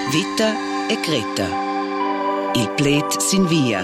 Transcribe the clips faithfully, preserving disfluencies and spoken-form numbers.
Vita e Greta. Il plet sin via.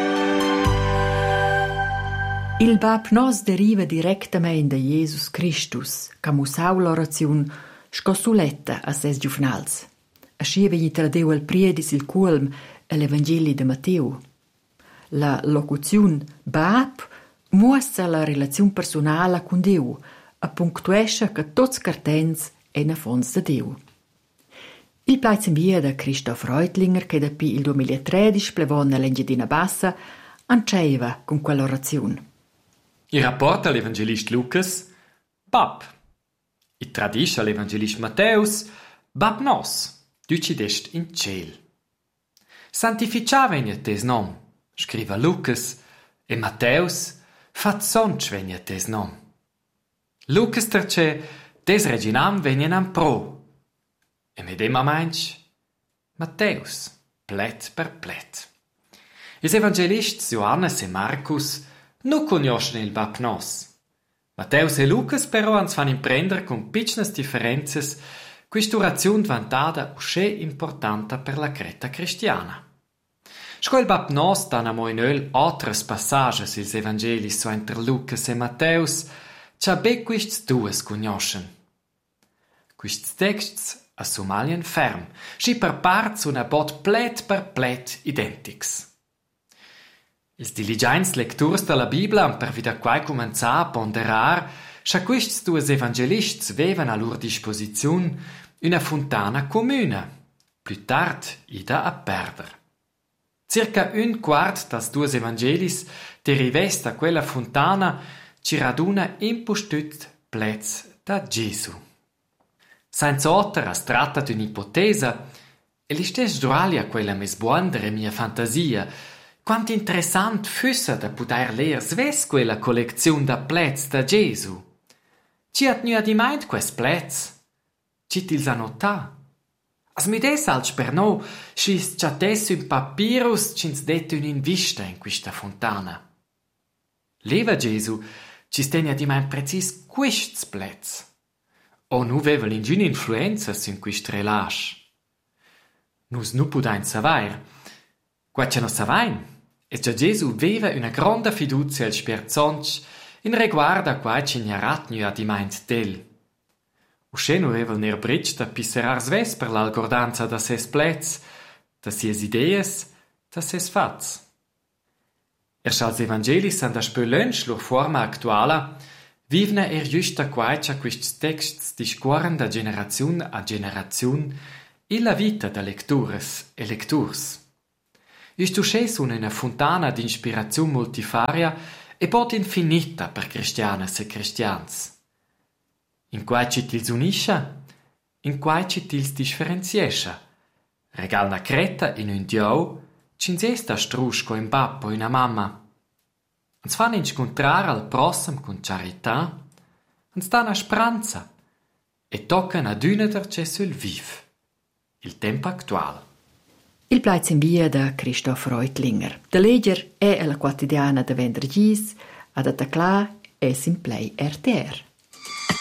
Il Bab Nos deriva direttamente da Jesus Christus, che musau l'orazione scossuletta a ses giufnals. Ascia vegni tradeu al priedis il culm all'Evangeli de Matteo. La locuzione Bab mostra la relazione personale con Dio, a punctuesce che tots cartens è na fons de Dio. Il plaiz in via da Christoph Reutlinger, che da pi il duemilatredici plevò nell'Engiadina Bassa, anceiva con quell'orazione. Il rapporta all'evangelist Lucas, Bab. Il tradisce all'evangelist Matteus, Bab Nos, ducidest in ciel. Santificava in tes nom, scriva Lucas, e Matteus, fat sonch vegna tes nom. Lucas terce, tes reginam vegnan pro. E medema mainch, Matteus, plet per plet. Ils evangelists Johannes e Marcus non conoscono il Bab Nos. Matteus e Lucas però ans fan imprender con piccine differenze quest'orazione vantata usce importante per la creta cristiana. Sco il Bab Nos danamo in eul altres passages ils evangelis so inter Lucas e Matteus, c'ha be quists dues conoscen. Quists texts assumalien ferm, schi per parts una bot plet per plet identics. Ils diligents lecturs della Biblia han per vida quai començar a ponderar scha quists dues evangelists vevan a lur disposiziun una fontana comuna, plü tard ida a perder. Circa un quart das dues evangelis derives da quella fontana ci raduna impostüt plets da Gesù. Senza otter as tratta d'un'ipotesa, e l'istes dualia quella mes buondere mia fantasia, quant interessant füsse da poter leer sves quella collezione da plets da Gesù. Ci hat nu adimait quest plets? Ci tils annotà? As mi des als per no, schis chates un papyrus cins det un in vista in questa fontana. Leva Gesù, ci steni adimait precis quists plets. O nu veva l'ingin influenza sin quist relax. Nus nu pudain savair. Qua ce no savain. E già Gesù veva una grande fiducia al sperzonch in riguardo a qua ci ignarat nu adimait del. Usce nu veva ner britsch da pisserar sves per l'algordanza da ses plets, da sies idees, da ses fats. Erst als evangelis an da spölönsch lur forma actuala, vivna er giusta quaicia quists texts discorren da generaziun a generaziun illa vita da lectures e lecturs. Isto sches una fontana d'inspiraziun multifaria e pot infinita per cristianas e cristians. In quai ci tils uniscia, in quai ci tils differenziescia. Regal na creta in un diau, cinzesta strusco in babbo in a mamma. Ens fan incontrar al prossem con carità, ens dan a speranza e toccan ad una derce sul viv, il tempo actual. Il plaiz in via da Christoph Reutlinger. Da leger è alla quotidiana da venderdis, ad attaclar è in play R T R.